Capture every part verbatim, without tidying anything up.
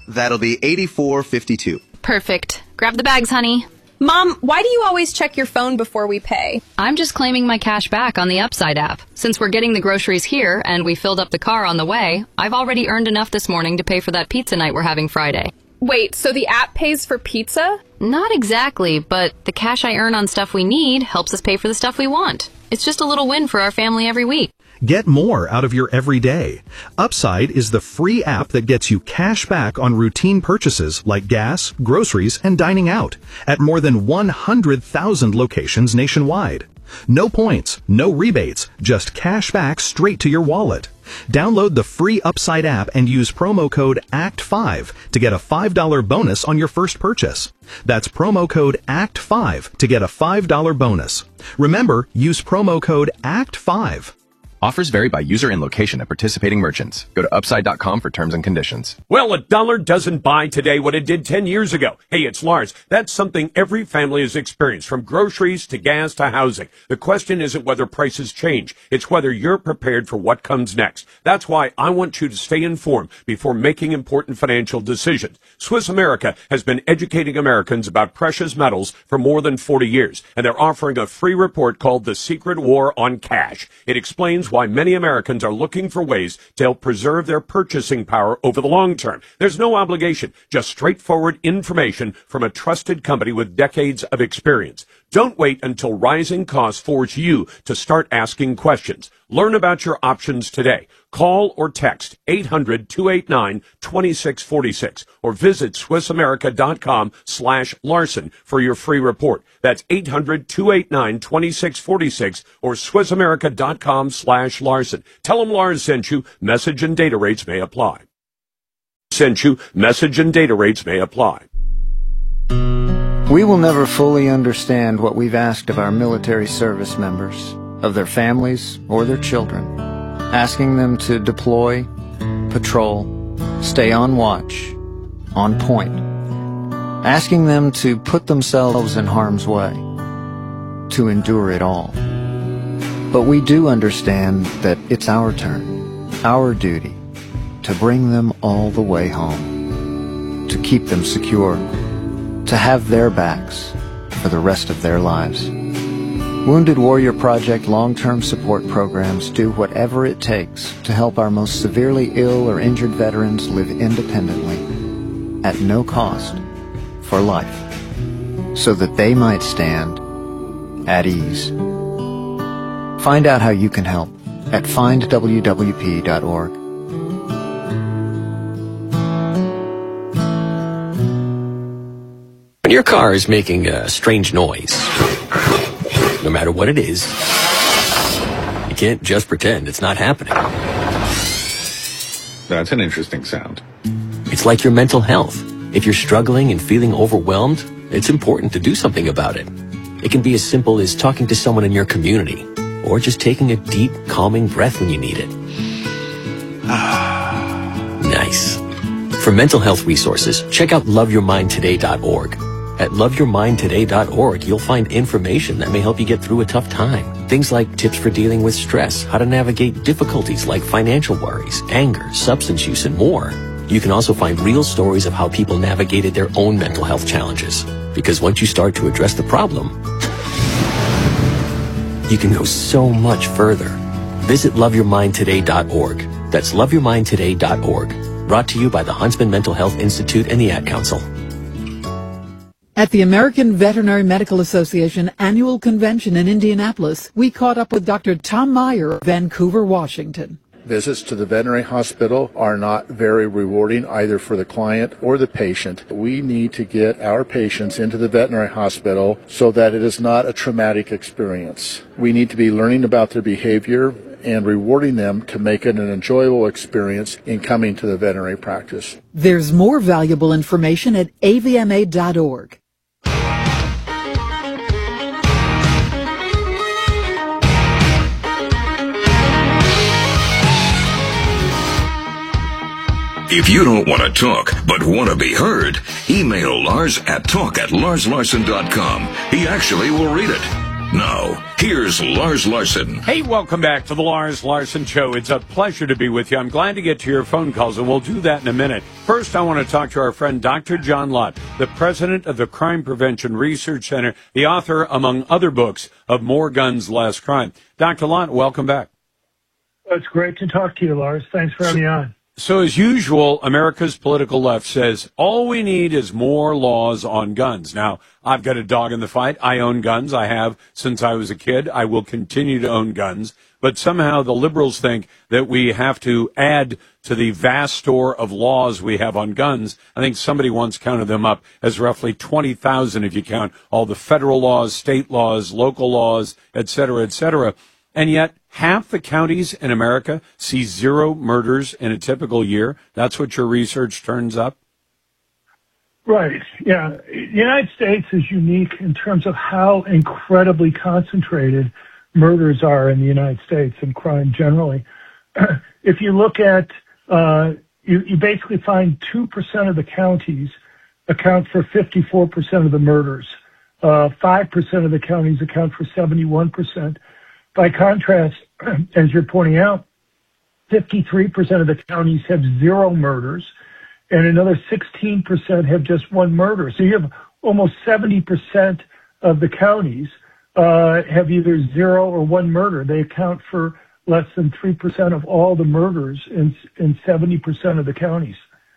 That'll be eighty-four fifty-two. Perfect. Grab the bags, honey. Mom, why do you always check your phone before we pay? I'm just claiming my cash back on the Upside app. Since we're getting the groceries here and we filled up the car on the way, I've already earned enough this morning to pay for that pizza night we're having Friday. Wait, so the app pays for pizza? Not exactly, but the cash I earn on stuff we need helps us pay for the stuff we want. It's just a little win for our family every week. Get more out of your everyday. Upside is the free app that gets you cash back on routine purchases like gas, groceries, and dining out at more than one hundred thousand locations nationwide. No points, no rebates, just cash back straight to your wallet. Download the free Upside app and use promo code A C T five to get a five dollars bonus on your first purchase. That's promo code A C T five to get a five dollars bonus. Remember, use promo code A C T five. Offers vary by user and location at participating merchants. Go to upside dot com for terms and conditions. Well, a dollar doesn't buy today what it did ten years ago. Hey, it's Lars. That's something every family has experienced, from groceries to gas to housing. The question isn't whether prices change. It's whether you're prepared for what comes next. That's why I want you to stay informed before making important financial decisions. Swiss America has been educating Americans about precious metals for more than forty years, and they're offering a free report called The Secret War on Cash. It explains why many Americans are looking for ways to help preserve their purchasing power over the long term. There's no obligation, just straightforward information from a trusted company with decades of experience. Don't wait until rising costs force you to start asking questions. Learn about your options today. Call or text eight hundred, two eight nine, two six four six or visit swissamerica.com slash Larson for your free report. That's eight hundred, two eight nine, two six four six or swissamerica.com slash Larson. Tell them Lars sent you. Message and data rates may apply. Sent you. Message and data rates may apply. We will never fully understand what we've asked of our military service members, of their families or their children, asking them to deploy, patrol, stay on watch, on point, asking them to put themselves in harm's way, to endure it all. But we do understand that it's our turn, our duty, to bring them all the way home, to keep them secure, to have their backs for the rest of their lives. Wounded Warrior Project long-term support programs do whatever it takes to help our most severely ill or injured veterans live independently, at no cost, for life, so that they might stand at ease. Find out how you can help at find w w p dot org. When your car is making a strange noise, no matter what it is, you can't just pretend it's not happening. That's an interesting sound. It's like your mental health. If you're struggling and feeling overwhelmed, it's important to do something about it. It can be as simple as talking to someone in your community, or just taking a deep, calming breath when you need it. Nice. For mental health resources, check out love your mind today dot org. At love your mind today dot org, you'll find information that may help you get through a tough time. Things like tips for dealing with stress, how to navigate difficulties like financial worries, anger, substance use, and more. You can also find real stories of how people navigated their own mental health challenges. Because once you start to address the problem, you can go so much further. Visit love your mind today dot org. That's love your mind today dot org. Brought to you by the Huntsman Mental Health Institute and the Ad Council. At the American Veterinary Medical Association annual convention in Indianapolis, we caught up with Doctor Tom Meyer of Vancouver, Washington. Visits to the veterinary hospital are not very rewarding either for the client or the patient. We need to get our patients into the veterinary hospital so that it is not a traumatic experience. We need to be learning about their behavior and rewarding them to make it an enjoyable experience in coming to the veterinary practice. There's more valuable information at A V M A dot org. If you don't want to talk, but want to be heard, email Lars at talk at lars larson dot com. He actually will read it. Now, here's Lars Larson. Hey, welcome back to the Lars Larson Show. It's a pleasure to be with you. I'm glad to get to your phone calls, and we'll do that in a minute. First, I want to talk to our friend Doctor John Lott, the president of the Crime Prevention Research Center, the author, among other books, of More Guns, Less Crime. Doctor Lott, welcome back. It's great to talk to you, Lars. Thanks for having me on. So, as usual, America's political left says all we need is more laws on guns. Now, I've got a dog in the fight. I own guns. I have since I was a kid. I will continue to own guns. But somehow the liberals think that we have to add to the vast store of laws we have on guns. I think somebody once counted them up as roughly twenty thousand if you count all the federal laws, state laws, local laws, et cetera, et cetera. And yet, half the counties in America see zero murders in a typical year. That's what your research turns up? Right. Yeah. The United States is unique in terms of how incredibly concentrated murders are in the United States and crime generally. If you look at, uh, you, you basically find two percent of the counties account for fifty-four percent of the murders. Uh, five percent of the counties account for seventy-one percent. By contrast, as you're pointing out, fifty-three percent of the counties have zero murders, and another sixteen percent have just one murder. So you have almost seventy percent of the counties uh, have either zero or one murder. They account for less than three percent of all the murders in, in seventy percent of the counties.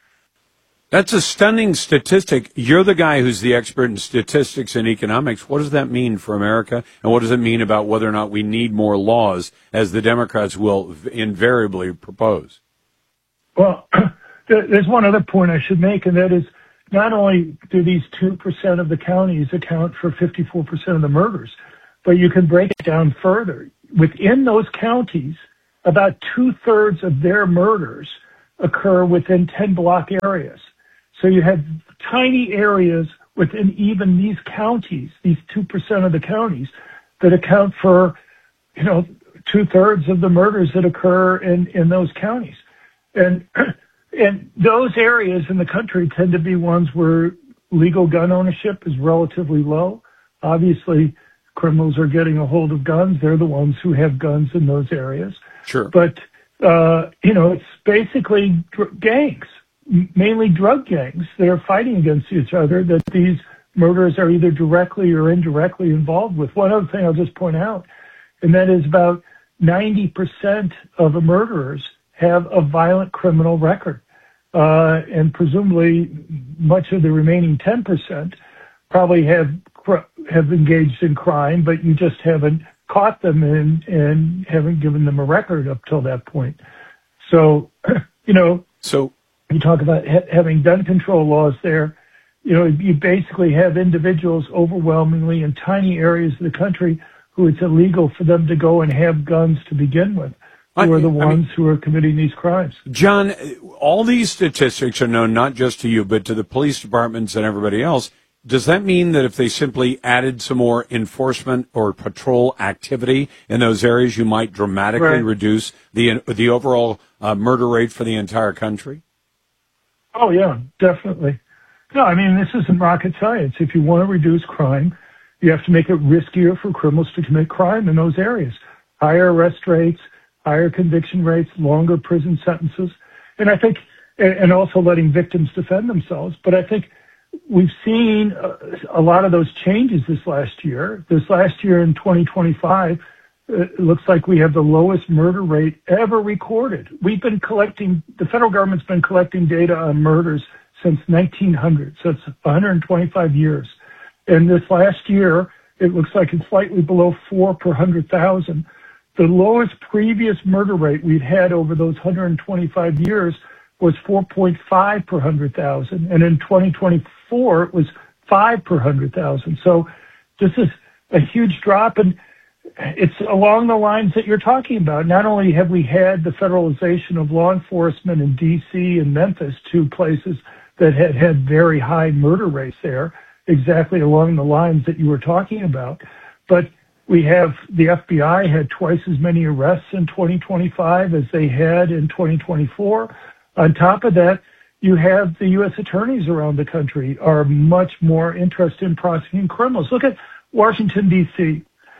That's a stunning statistic. You're the guy who's the expert in statistics and economics. What does that mean for America? And what does it mean about whether or not we need more laws, as the Democrats will invariably propose? Well, there's one other point I should make, and that is not only do these two percent of the counties account for fifty-four percent of the murders, but you can break it down further. Within those counties, about two-thirds of their murders occur within ten block areas. So you have tiny areas within even these counties, these two percent of the counties, that account for, you know, two-thirds of the murders that occur in, in those counties. And, and those areas in the country tend to be ones where legal gun ownership is relatively low. Obviously, criminals are getting a hold of guns. They're the ones who have guns in those areas. Sure. But, uh, you know, it's basically dr- gangs. Mainly drug gangs that are fighting against each other that these murders are either directly or indirectly involved with. One other thing I'll just point out, and that is about ninety percent of the murderers have a violent criminal record. Uh, and presumably much of the remaining ten percent probably have have engaged in crime, but you just haven't caught them and, and haven't given them a record up till that point. So, you know, so you talk about ha- having gun control laws there. You know, you basically have individuals overwhelmingly in tiny areas of the country who it's illegal for them to go and have guns to begin with, who are the ones I mean, who are committing these crimes. John, all these statistics are known not just to you, but to the police departments and everybody else. Does that mean that if they simply added some more enforcement or patrol activity in those areas, you might dramatically right. reduce the the overall uh, murder rate for the entire country? Oh, yeah, definitely. No, I mean, this isn't rocket science. If you want to reduce crime, you have to make it riskier for criminals to commit crime in those areas. Higher arrest rates, higher conviction rates, longer prison sentences, and I think, and also letting victims defend themselves. But I think we've seen a lot of those changes this last year. This last year in twenty twenty-five, it looks like we have the lowest murder rate ever recorded. We've been collecting, the federal government's been collecting data on murders since nineteen hundred, so it's one hundred twenty-five years. And this last year, it looks like it's slightly below four per one hundred thousand. The lowest previous murder rate we'd had over those one hundred twenty-five years was four point five per one hundred thousand, and in twenty twenty-four, it was five per one hundred thousand. So this is a huge drop, and it's along the lines that you're talking about. Not only have we had the federalization of law enforcement in D C and Memphis, two places that had had very high murder rates there, exactly along the lines that you were talking about, but we have the F B I had twice as many arrests in twenty twenty-five as they had in twenty twenty-four. On top of that, you have the U S attorneys around the country are much more interested in prosecuting criminals. Look at Washington, D C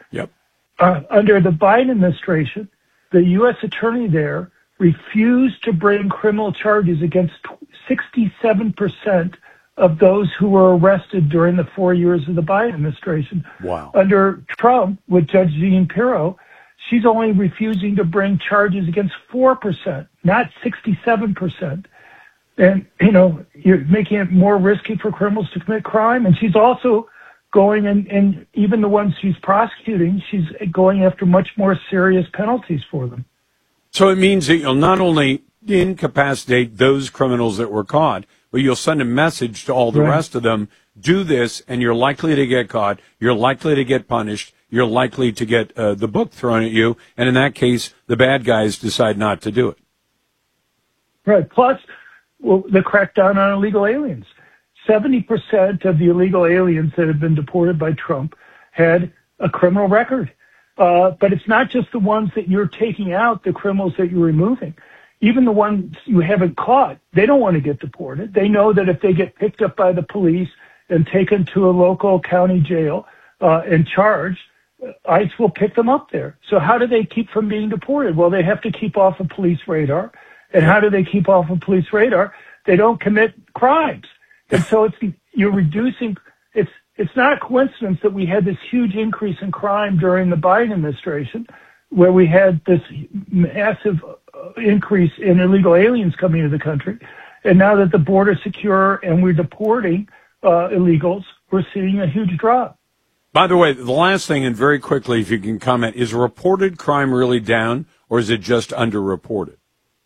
Yep. Uh, under the Biden administration, the U S attorney there refused to bring criminal charges against sixty-seven percent of those who were arrested during the four years of the Biden administration. Wow. Under Trump, with Judge Jean Pirro, she's only refusing to bring charges against four percent, not sixty-seven percent. And, you know, you're making it more risky for criminals to commit crime. And she's also going, and, and even the ones she's prosecuting, she's going after much more serious penalties for them. So it means that you'll not only incapacitate those criminals that were caught, but you'll send a message to all the Right. rest of them, do this, and you're likely to get caught, you're likely to get punished, you're likely to get uh, the book thrown at you, and in that case, the bad guys decide not to do it. Right. Plus, well, the crackdown on illegal aliens. seventy percent of the illegal aliens that have been deported by Trump had a criminal record. Uh, but it's not just the ones that you're taking out, the criminals that you're removing. Even the ones you haven't caught, they don't want to get deported. They know that if they get picked up by the police and taken to a local county jail uh, and charged, ICE will pick them up there. So how do they keep from being deported? Well, they have to keep off of police radar. And how do they keep off of police radar? They don't commit crimes. And so it's you're reducing. It's it's not a coincidence that we had this huge increase in crime during the Biden administration, where we had this massive increase in illegal aliens coming into the country. And now that the border's secure and we're deporting uh, illegals, we're seeing a huge drop. By the way, the last thing, and very quickly, if you can comment, is reported crime really down, or is it just underreported?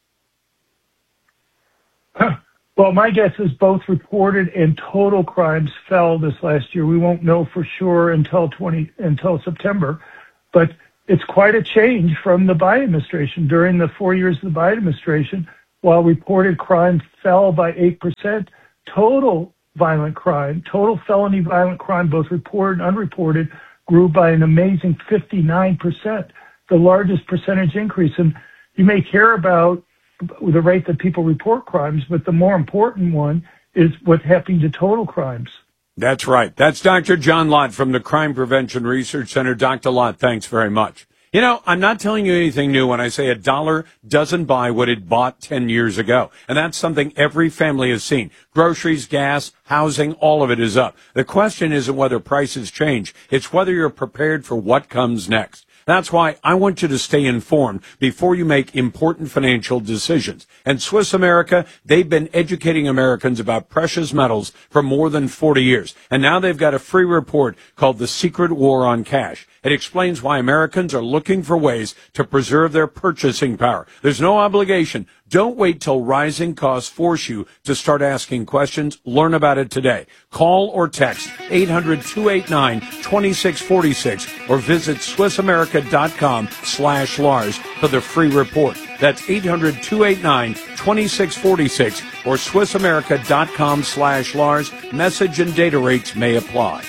Well, my guess is both reported and total crimes fell this last year. We won't know for sure until twenty until September, but it's quite a change from the Biden administration. During the four years of the Biden administration, while reported crime fell by eight percent, total violent crime, total felony violent crime, both reported and unreported, grew by an amazing fifty-nine percent, the largest percentage increase. And you may care about the rate that people report crimes, but the more important one is what's happening to total crimes. That's right. That's Doctor John Lott from the Crime Prevention Research Center. Doctor Lott, thanks very much. You know, I'm not telling you anything new when I say a dollar doesn't buy what it bought ten years ago. And that's something every family has seen. Groceries, gas, housing, all of it is up. The question isn't whether prices change. It's whether you're prepared for what comes next. That's why I want you to stay informed before you make important financial decisions. And Swiss America, they've been educating Americans about precious metals for more than forty years. And now they've got a free report called The Secret War on Cash. It explains why Americans are looking for ways to preserve their purchasing power. There's no obligation. Don't wait till rising costs force you to start asking questions. Learn about it today. Call or text eight hundred, two eight nine, two six four six or visit SwissAmerica.com slash Lars for the free report. That's eight hundred, two eight nine, two six four six or SwissAmerica.com slash Lars. Message and data rates may apply.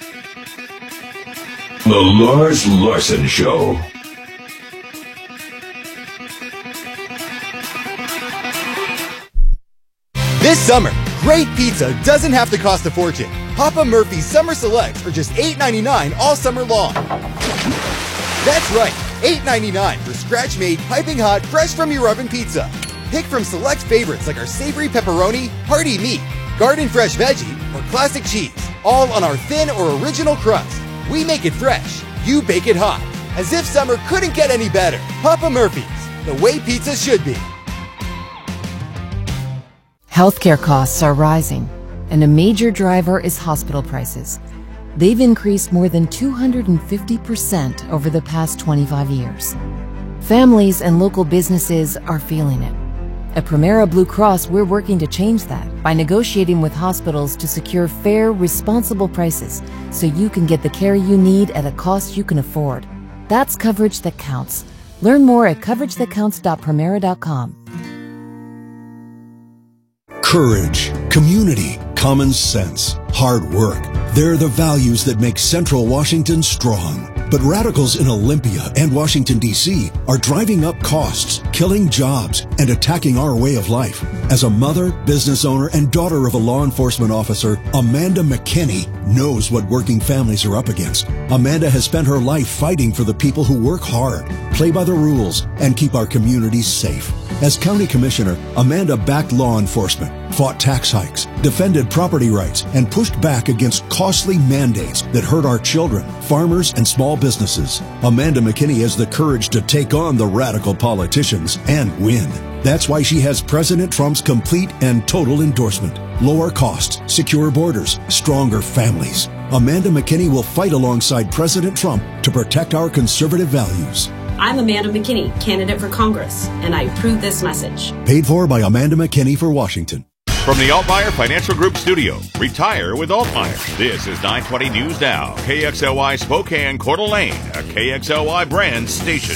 The Lars Larson Show. This summer, great pizza doesn't have to cost a fortune. Papa Murphy's Summer Selects are just eight ninety-nine all summer long. That's right, eight ninety-nine for scratch-made, piping hot, fresh from your oven pizza. Pick from select favorites like our savory pepperoni, hearty meat, garden fresh veggie, or classic cheese, all on our thin or original crust. We make it fresh, you bake it hot. As if summer couldn't get any better. Papa Murphy's, the way pizza should be. Healthcare costs are rising, and a major driver is hospital prices. They've increased more than two hundred fifty percent over the past twenty-five years. Families and local businesses are feeling it. At Premera Blue Cross, we're working to change that by negotiating with hospitals to secure fair, responsible prices so you can get the care you need at a cost you can afford. That's coverage that counts. Learn more at coverage that counts dot premera dot com. Courage, community, common sense, hard work. They're the values that make Central Washington strong. But radicals in Olympia and Washington, D C are driving up costs, killing jobs, and attacking our way of life. As a mother, business owner, and daughter of a law enforcement officer, Amanda McKinney knows what working families are up against. Amanda has spent her life fighting for the people who work hard, play by the rules, and keep our communities safe. As county commissioner, Amanda backed law enforcement, fought tax hikes, defended property rights, and pushed back against costly mandates that hurt our children, farmers, and small businesses. Amanda McKinney has the courage to take on the radical politicians and win. That's why she has President Trump's complete and total endorsement. Lower costs, secure borders, stronger families. Amanda McKinney will fight alongside President Trump to protect our conservative values. I'm Amanda McKinney, candidate for Congress, and I approve this message. Paid for by Amanda McKinney for Washington. From the Altmaier Financial Group studio, retire with Altmaier. This is nine twenty News Now, K X L Y Spokane, Coeur d'Alene, a K X L Y brand station.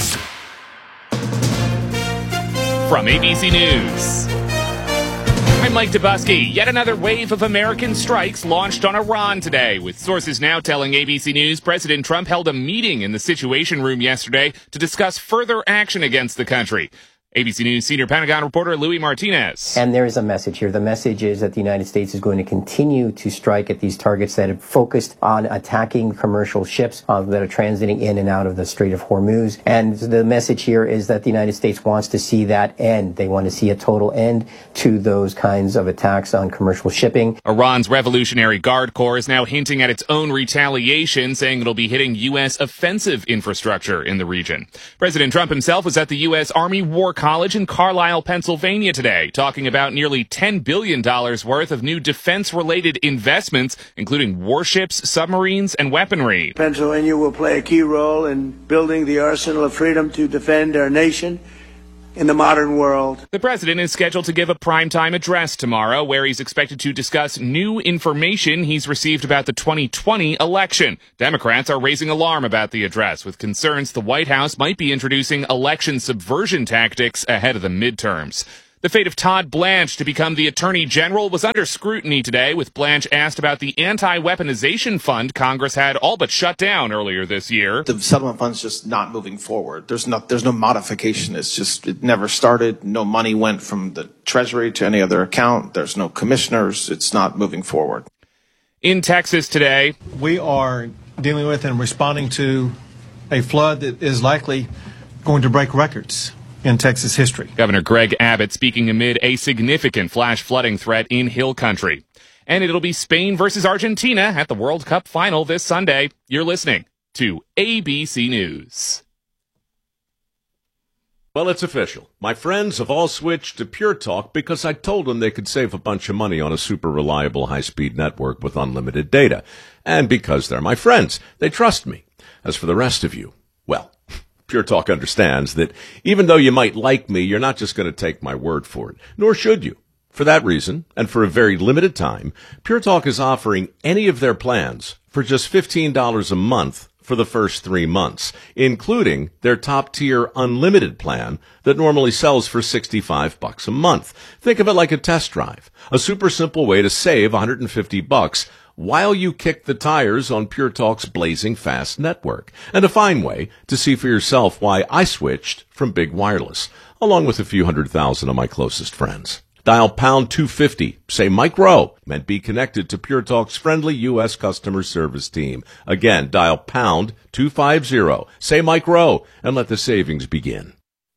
From A B C News, I'm Mike Dubusky. Yet another wave of American strikes launched on Iran today, with sources now telling A B C News President Trump held a meeting in the Situation Room yesterday to discuss further action against the country. A B C News senior Pentagon reporter Louis Martinez. And there is a message here. The message is that the United States is going to continue to strike at these targets that have focused on attacking commercial ships uh, that are transiting in and out of the Strait of Hormuz. And the message here is that the United States wants to see that end. They want to see a total end to those kinds of attacks on commercial shipping. Iran's Revolutionary Guard Corps is now hinting at its own retaliation, saying it'll be hitting U S offensive infrastructure in the region. President Trump himself was at the U S Army War College in Carlisle, Pennsylvania today, talking about nearly ten billion dollars worth of new defense-related investments, including warships, submarines, and weaponry. Pennsylvania will play a key role in building the arsenal of freedom to defend our nation in the modern world. The president is scheduled to give a primetime address tomorrow, where he's expected to discuss new information he's received about the twenty twenty election. Democrats are raising alarm about the address, with concerns the White House might be introducing election subversion tactics ahead of the midterms. The fate of Todd Blanche to become the Attorney General was under scrutiny today, with Blanche asked about the anti-weaponization fund Congress had all but shut down earlier this year. The settlement fund's just not moving forward. There's no, there's no modification. It's just, it never started. No money went from the Treasury to any other account. There's no commissioners. It's not moving forward. In Texas today, we are dealing with and responding to a flood that is likely going to break records in Texas history. Governor Greg Abbott speaking amid a significant flash flooding threat in Hill Country. And it'll be Spain versus Argentina at the World Cup final this Sunday. You're listening to A B C News. Well, it's official. My friends have all switched to Pure Talk because I told them they could save a bunch of money on a super reliable high-speed network with unlimited data. And because they're my friends, they trust me. As for the rest of you, well, Pure Talk understands that even though you might like me, you're not just going to take my word for it, nor should you. For that reason, and for a very limited time, Pure Talk is offering any of their plans for just fifteen dollars a month for the first three months, including their top-tier unlimited plan that normally sells for sixty-five bucks a month. Think of it like a test drive, a super simple way to save one hundred fifty bucks while you kick the tires on Pure Talk's blazing fast network, and a fine way to see for yourself why I switched from big wireless, along with a few hundred thousand of my closest friends. Dial pound two fifty, say Mike Rowe, and be connected to Pure Talk's friendly U S customer service team. Again, dial pound two fifty, say Mike Rowe, and let the savings begin.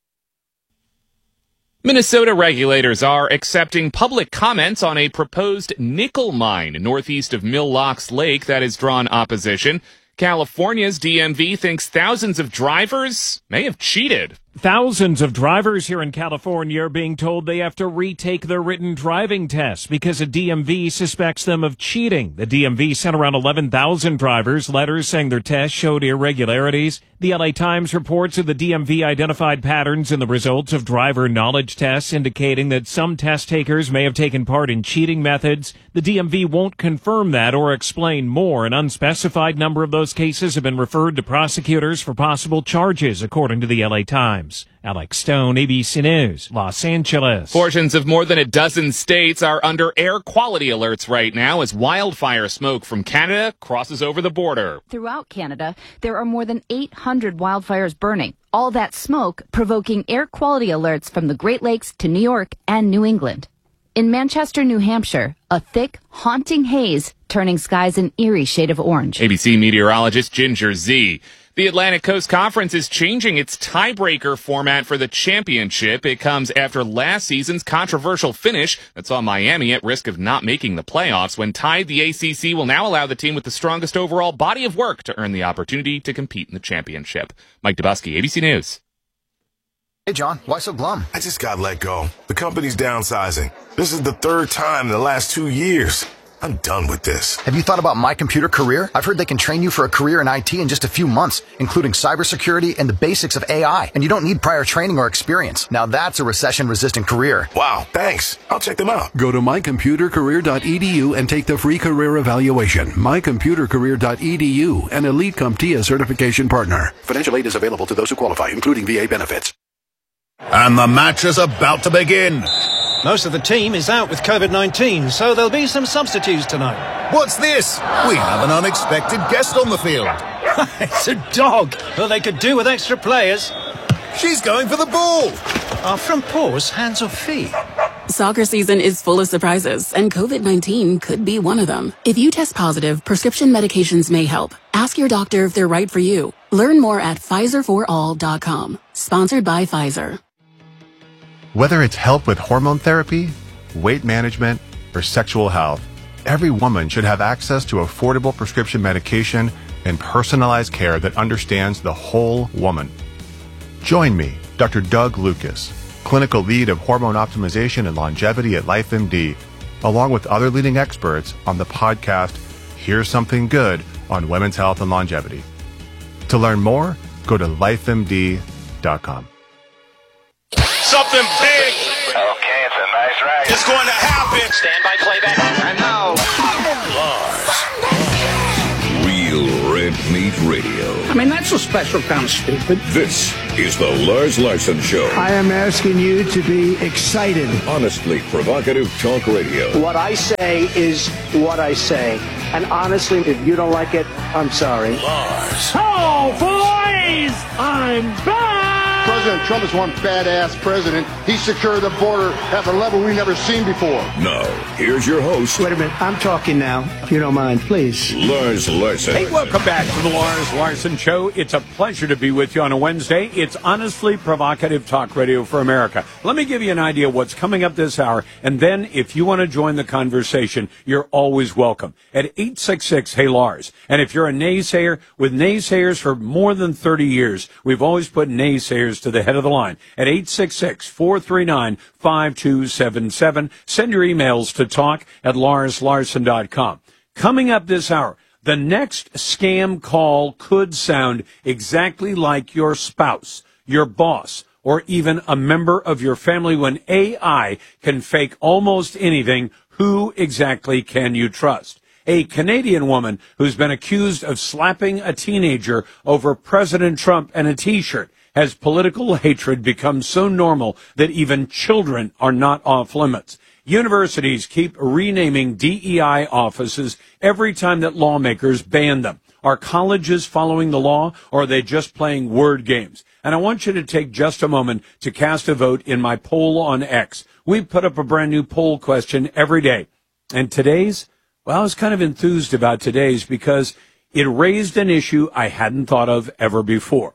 Minnesota regulators are accepting public comments on a proposed nickel mine northeast of Mill Locks Lake that has drawn opposition. California's D M V thinks thousands of drivers may have cheated. Thousands of drivers here in California are being told they have to retake their written driving tests because a D M V suspects them of cheating. The D M V sent around eleven thousand drivers letters saying their tests showed irregularities. The L A Times reports that the D M V identified patterns in the results of driver knowledge tests indicating that some test takers may have taken part in cheating methods. The D M V won't confirm that or explain more. An unspecified number of those cases have been referred to prosecutors for possible charges, according to the L A Times. Times. Alex Stone, A B C News, Los Angeles. Portions of more than a dozen states are under air quality alerts right now as wildfire smoke from Canada crosses over the border. Throughout Canada, there are more than eight hundred wildfires burning. All that smoke provoking air quality alerts from the Great Lakes to New York and New England. In Manchester, New Hampshire, a thick, haunting haze turning skies an eerie shade of orange. A B C meteorologist Ginger Z. The Atlantic Coast Conference is changing its tiebreaker format for the championship. It comes after last season's controversial finish that saw Miami at risk of not making the playoffs. When tied, the A C C will now allow the team with the strongest overall body of work to earn the opportunity to compete in the championship. Mike Dubusky, A B C News. Hey, John, why so glum? I just got let go. The company's downsizing. This is the third time in the last two years. I'm done with this. Have you thought about My Computer Career? I've heard they can train you for a career in I T in just a few months, including cybersecurity and the basics of A I. And you don't need prior training or experience. Now that's a recession-resistant career. Wow, thanks. I'll check them out. Go to my computer career dot e d u and take the free career evaluation. my computer career dot e d u, an Elite CompTIA certification partner. Financial aid is available to those who qualify, including V A benefits. And the match is about to begin. Most of the team is out with COVID nineteen, so there'll be some substitutes tonight. What's this? We have an unexpected guest on the field. It's a dog. Well, they could do with extra players. She's going for the ball. Are front paws hands or feet? Soccer season is full of surprises, and COVID nineteen could be one of them. If you test positive, prescription medications may help. Ask your doctor if they're right for you. Learn more at Pfizer for all dot com. Sponsored by Pfizer. Whether it's help with hormone therapy, weight management, or sexual health, every woman should have access to affordable prescription medication and personalized care that understands the whole woman. Join me, Doctor Doug Lucas, clinical lead of hormone optimization and longevity at LifeMD, along with other leading experts on the podcast Here's Something Good on Women's Health and Longevity. To learn more, go to life M D dot com. Something big. Okay, it's a nice ride. It's going to happen. Stand by playback. And now, Lars. Real Red Meat Radio. I mean, that's a special kind of stupid. This is the Lars Larson Show. I am asking you to be excited. Honestly provocative talk radio. What I say is what I say. And honestly, if you don't like it, I'm sorry. Lars. Oh, boys! I'm back! President Trump is one badass president. He secured the border at a level we've never seen before. Now, here's your host. Wait a minute. I'm talking now, if you don't mind, please. Lars Larson. Hey, welcome back to the Lars Larson Show. It's a pleasure to be with you on a Wednesday. It's honestly provocative talk radio for America. Let me give you an idea of what's coming up this hour, and then if you want to join the conversation, you're always welcome at eight six six, hey Lars. And if you're a naysayer, with naysayers for more than thirty years, we've always put naysayers to the head of the line at eight six six, four three nine, five two seven seven. Send your emails to talk at lars larson dot com. Coming up this hour, the next scam call could sound exactly like your spouse, your boss, or even a member of your family. When A I can fake almost anything, who exactly can you trust? A Canadian woman who's been accused of slapping a teenager over President Trump and a T-shirt. Has political hatred become so normal that even children are not off limits? Universities keep renaming D E I offices every time that lawmakers ban them. Are colleges following the law, or are they just playing word games? And I want you to take just a moment to cast a vote in my poll on X. We put up a brand new poll question every day. And today's, well, I was kind of enthused about today's because it raised an issue I hadn't thought of ever before.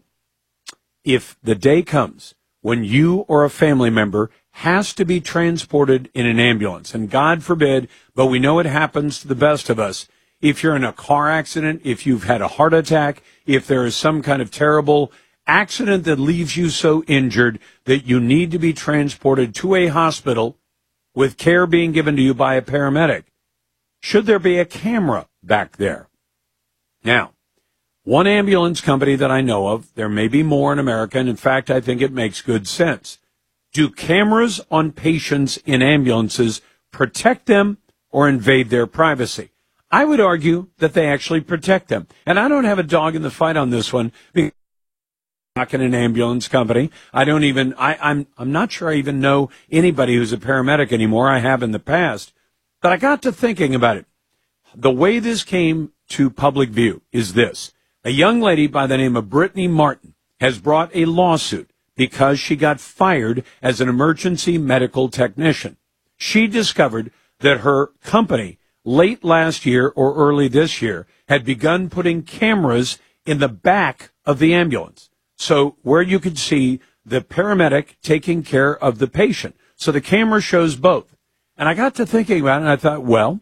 If the day comes when you or a family member has to be transported in an ambulance, and God forbid, but we know it happens to the best of us, if you're in a car accident, if you've had a heart attack, if there is some kind of terrible accident that leaves you so injured that you need to be transported to a hospital with care being given to you by a paramedic, should there be a camera back there? Now, one ambulance company that I know of, there may be more in America, and in fact, I think it makes good sense. Do cameras on patients in ambulances protect them or invade their privacy? I would argue that they actually protect them. And I don't have a dog in the fight on this one, because Not in an ambulance company. I don't even, I, I'm, I'm not sure I even know anybody who's a paramedic anymore. I have in the past. But I got to thinking about it. The way this came to public view is this. A young lady by the name of Brittany Martin has brought a lawsuit because she got fired as an emergency medical technician. She discovered that her company late last year or early this year had begun putting cameras in the back of the ambulance. So where you could see the paramedic taking care of the patient. So the camera shows both. And I got to thinking about it, and I thought, well,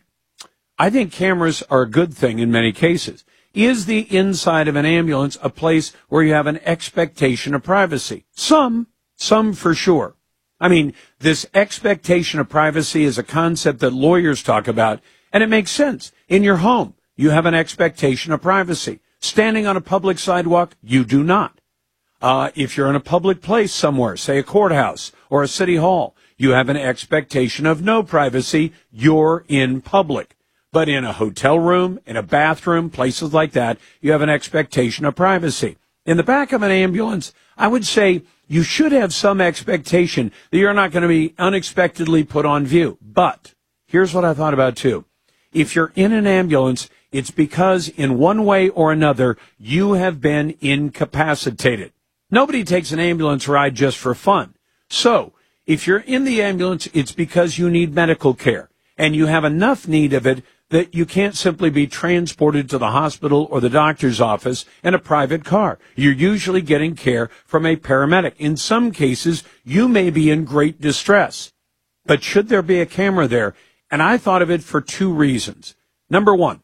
I think cameras are a good thing in many cases. Is the inside of an ambulance a place where you have an expectation of privacy? Some, some for sure. I mean, this expectation of privacy is a concept that lawyers talk about, and it makes sense. In your home, you have an expectation of privacy. Standing on a public sidewalk, you do not. Uh, if you're in a public place somewhere, say a courthouse or a city hall, you have an expectation of no privacy. You're in public. But in a hotel room, in a bathroom, places like that, you have an expectation of privacy. In the back of an ambulance, I would say you should have some expectation that you're not going to be unexpectedly put on view. But here's what I thought about too. If you're in an ambulance, it's because in one way or another, you have been incapacitated. Nobody takes an ambulance ride just for fun. So if you're in the ambulance, it's because you need medical care and you have enough need of it that you can't simply be transported to the hospital or the doctor's office in a private car. You're usually getting care from a paramedic. In some cases, you may be in great distress. But should there be a camera there? And I thought of it for two reasons. Number one,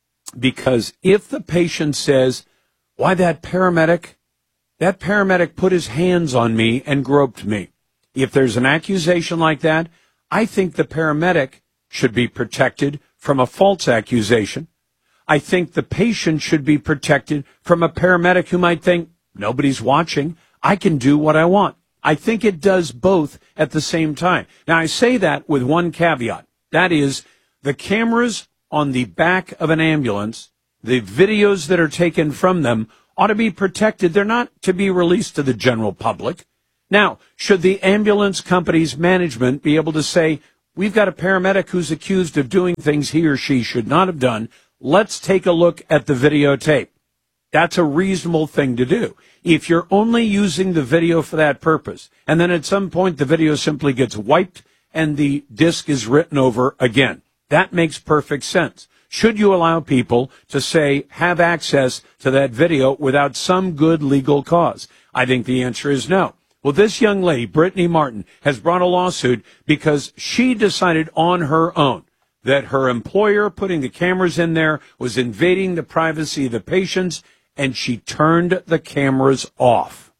because if the patient says, why that paramedic, that paramedic put his hands on me and groped me. If there's an accusation like that, I think the paramedic should be protected from a false accusation. I think the patient should be protected from a paramedic who might think, nobody's watching, I can do what I want. I think it does both at the same time. Now, I say that with one caveat. That is, the cameras on the back of an ambulance, the videos that are taken from them, ought to be protected. They're not to be released to the general public. Now, should the ambulance company's management be able to say, we've got a paramedic who's accused of doing things he or she should not have done. Let's take a look at the videotape. That's a reasonable thing to do. If you're only using the video for that purpose, and then at some point the video simply gets wiped and the disc is written over again, that makes perfect sense. Should you allow people to, say, have access to that video without some good legal cause? I think the answer is no. Well, this young lady, Brittany Martin, has brought a lawsuit because she decided on her own that her employer putting the cameras in there was invading the privacy of the patients, and she turned the cameras off.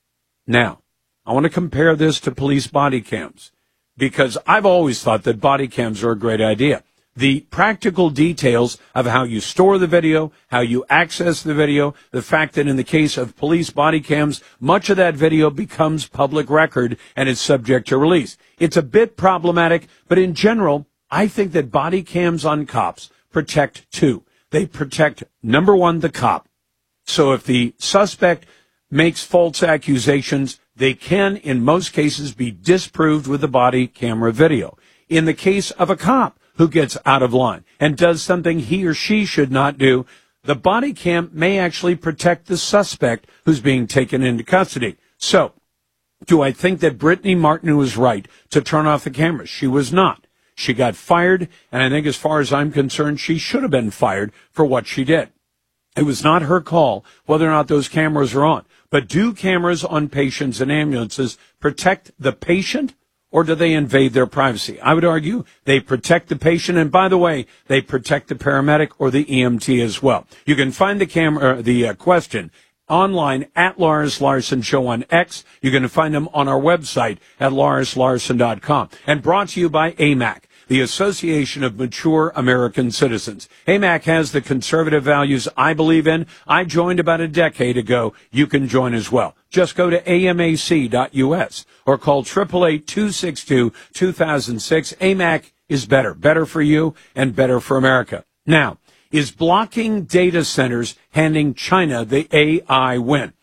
Now, I want to compare this to police body cams because I've always thought that body cams are a great idea. The practical details of how you store the video, how you access the video, the fact that in the case of police body cams, much of that video becomes public record and is subject to release. It's a bit problematic, but in general, I think that body cams on cops protect two. They protect, number one, the cop. So if the suspect makes false accusations, they can, in most cases, be disproved with the body camera video. In the case of a cop who gets out of line and does something he or she should not do, the body cam may actually protect the suspect who's being taken into custody. So, do I think that Brittany Martin was right to turn off the cameras? She was not. She got fired, and I think as far as I'm concerned, she should have been fired for what she did. It was not her call whether or not those cameras are on. But do cameras on patients and ambulances protect the patient, or do they invade their privacy? I would argue they protect the patient, and by the way, they protect the paramedic or the E M T as well. You can find the camera, the uh, question online at Lars Larson Show on X. You can find them on our website at lars larson dot com. And brought to you by A M A C, the Association of Mature American Citizens. A M A C has the conservative values I believe in. I joined about a decade ago. You can join as well. Just go to A M A C dot U S or call eight eight eight, two six two, two thousand six. A M A C is better. Better for you and better for America. Now, is blocking data centers handing China the A I win?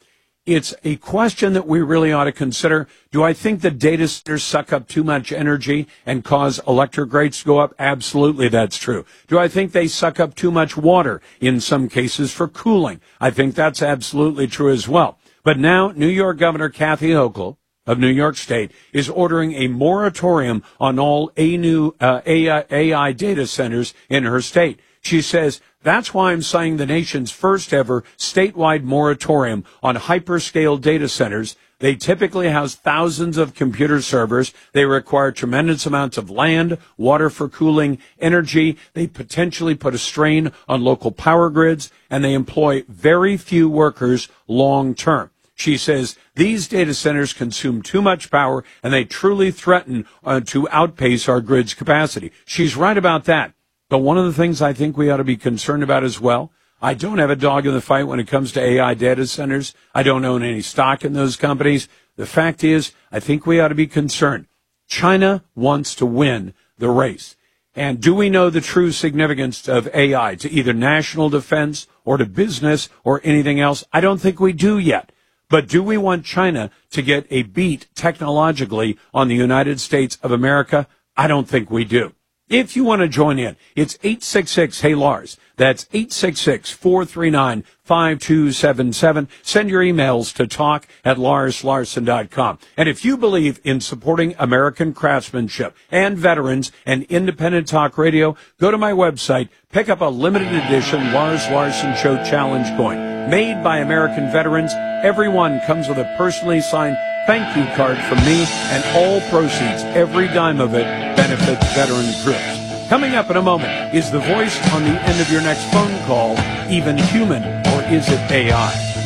It's a question that we really ought to consider. Do I think the data centers suck up too much energy and cause electric rates to go up? Absolutely, that's true. Do I think they suck up too much water in some cases for cooling? I think that's absolutely true as well. But now New York Governor Kathy Hochul of New York State is ordering a moratorium on all A I data centers in her state. She says, that's why I'm signing the nation's first ever statewide moratorium on hyperscale data centers. They typically house thousands of computer servers. They require tremendous amounts of land, water for cooling, energy. They potentially put a strain on local power grids, and they employ very few workers long term. She says these data centers consume too much power, and they truly threaten uh, to outpace our grid's capacity. She's right about that. But one of the things I think we ought to be concerned about as well, I don't have a dog in the fight when it comes to A I data centers. I don't own any stock in those companies. The fact is, I think we ought to be concerned. China wants to win the race. And do we know the true significance of A I to either national defense or to business or anything else? I don't think we do yet. But do we want China to get a beat technologically on the United States of America? I don't think we do. If you want to join in, it's eight six six, hey Lars. That's eight six six, four three nine, five two seven seven. Send your emails to talk at lars larson dot com. And if you believe in supporting American craftsmanship and veterans and independent talk radio, go to my website, pick up a limited edition Lars Larson Show Challenge coin. Made by American veterans, every one comes with a personally signed thank you card from me, and all proceeds, every dime of it, benefits veteran troops. Coming up in a moment, is the voice on the end of your next phone call even human, or is it A I?